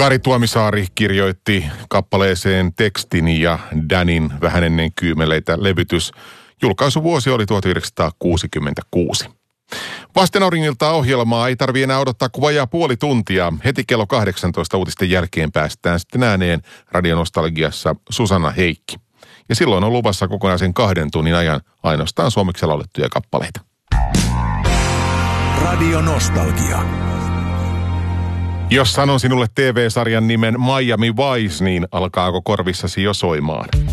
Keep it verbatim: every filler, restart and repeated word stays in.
Kari Tuomisaari kirjoitti kappaleeseen tekstin ja Danin vähän ennen kyymeleitä levytys. Julkaisuvuosi oli tuhatyhdeksänsataakuusikymmentäkuusi. Vasten auringiltaa ohjelmaa ei tarvitse enää odottaa kuin vajaa puoli tuntia. Heti kello kahdeksantoista uutisten jälkeen päästään sitten ääneen Radionostalgiassa Susanna Heikki. Ja silloin on luvassa kokonaisen kahden tunnin ajan ainoastaan suomeksi laulettuja kappaleita. Radionostalgia. Jos sanon sinulle T V-sarjan nimen Miami Vice, niin alkaako korvissasi jo soimaan?